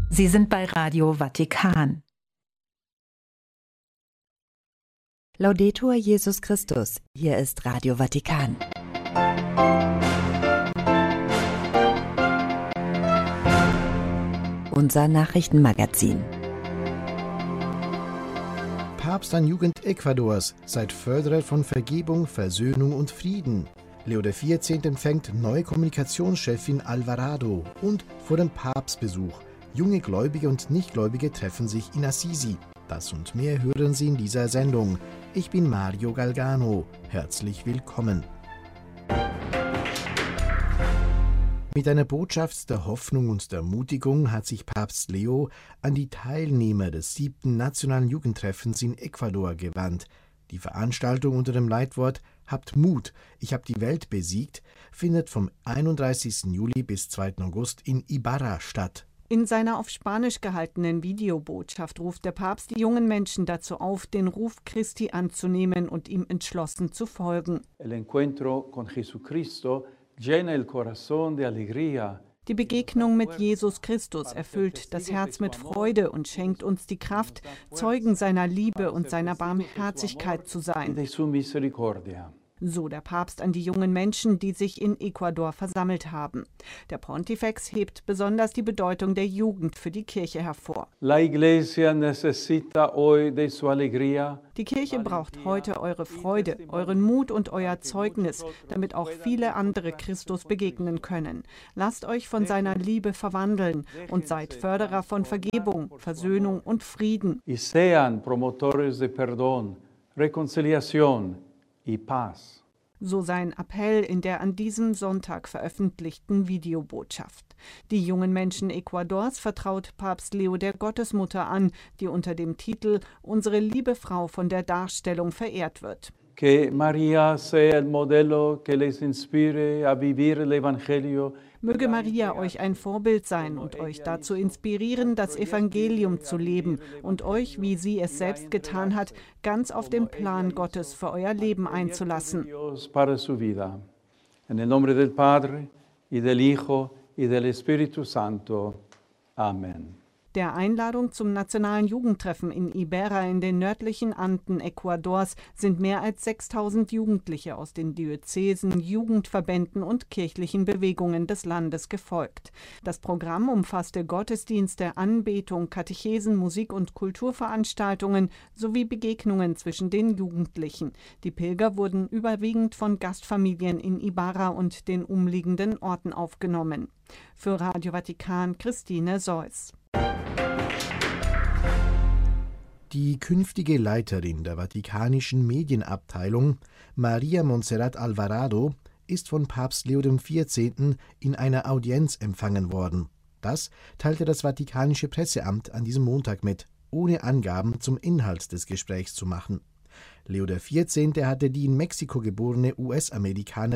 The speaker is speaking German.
Sie sind bei Radio Vatikan. Laudetur Jesus Christus, hier ist Radio Vatikan. Unser Nachrichtenmagazin. Papst an Jugend Ecuadors, seid Förderer von Vergebung, Versöhnung und Frieden. Leo XIV. Empfängt neue Kommunikationschefin Alvarado und vor dem Papstbesuch. Junge Gläubige und Nichtgläubige treffen sich in Assisi. Das und mehr hören Sie in dieser Sendung. Ich bin Mario Galgano. Herzlich willkommen. Mit einer Botschaft der Hoffnung und der Ermutigung hat sich Papst Leo an die Teilnehmer des 7. Nationalen Jugendtreffens in Ecuador gewandt. Die Veranstaltung unter dem Leitwort »Habt Mut, ich habe die Welt besiegt« findet vom 31. Juli bis 2. August in Ibarra statt. In seiner auf Spanisch gehaltenen Videobotschaft ruft der Papst die jungen Menschen dazu auf, den Ruf Christi anzunehmen und ihm entschlossen zu folgen. El encuentro con Jesucristo llena el corazón de alegría. Die Begegnung mit Jesus Christus erfüllt das Herz mit Freude und schenkt uns die Kraft, Zeugen seiner Liebe und seiner Barmherzigkeit zu sein. So der Papst an die jungen Menschen, die sich in Ecuador versammelt haben. Der Pontifex hebt besonders die Bedeutung der Jugend für die Kirche hervor. La Iglesia necesita hoy de su alegría. Die Kirche braucht heute eure Freude, euren Mut und euer Zeugnis, damit auch viele andere Christus begegnen können. Lasst euch von seiner Liebe verwandeln und seid Förderer von Vergebung, Versöhnung und Frieden. Y sean promotores de perdón, reconciliación y paz. So sein Appell in der an diesem Sonntag veröffentlichten Videobotschaft. Die jungen Menschen Ecuadors vertraut Papst Leo der Gottesmutter an, die unter dem Titel »Unsere liebe Frau von der Darstellung« verehrt wird. Que María sea el modelo que les inspire a vivir el Evangelio. Möge Maria euch ein Vorbild sein und euch dazu inspirieren, das Evangelium zu leben und euch, wie sie es selbst getan hat, ganz auf den Plan Gottes für euer Leben einzulassen. En el nombre del Padre y del Hijo y del Espíritu Santo. Amen. Der Einladung zum nationalen Jugendtreffen in Ibarra in den nördlichen Anden Ecuadors sind mehr als 6.000 Jugendliche aus den Diözesen, Jugendverbänden und kirchlichen Bewegungen des Landes gefolgt. Das Programm umfasste Gottesdienste, Anbetung, Katechesen, Musik- und Kulturveranstaltungen sowie Begegnungen zwischen den Jugendlichen. Die Pilger wurden überwiegend von Gastfamilien in Ibarra und den umliegenden Orten aufgenommen. Für Radio Vatikan Christine Seuss. Die künftige Leiterin der Vatikanischen Medienabteilung, Maria Montserrat Alvarado, ist von Papst Leo XIV. In einer Audienz empfangen worden. Das teilte das Vatikanische Presseamt an diesem Montag mit, ohne Angaben zum Inhalt des Gesprächs zu machen. Leo XIV. Hatte die in Mexiko geborene US-Amerikanerin